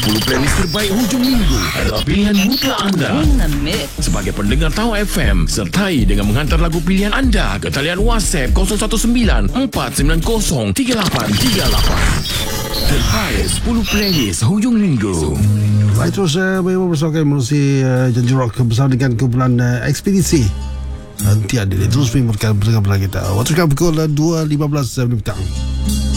10 playlist terbaik hujung minggu adalah pilihan mutlak anda. Sebagai pendengar Tauh FM, sertai dengan menghantar lagu pilihan anda ke talian WhatsApp 019 490 3838. Terbaik 10 playlist hujung minggu. Baik, terus memang bersama kami menerusi Janji Rock bersama dengan kumpulan Ekspedisi. Nanti ada terus memperkenalkan kita. Waktu sekarang pukul 2.15 petang.